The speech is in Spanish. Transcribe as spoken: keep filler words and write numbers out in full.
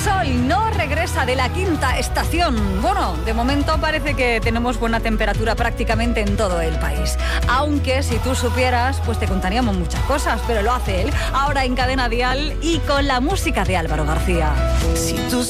sol no regresa de la quinta estación. Bueno, de momento parece que tenemos buena temperatura prácticamente en todo el país. Aunque si tú supieras, pues te contaríamos muchas cosas, pero lo hace él. Ahora en Cadena Dial y con la música de Álvaro García. Si tú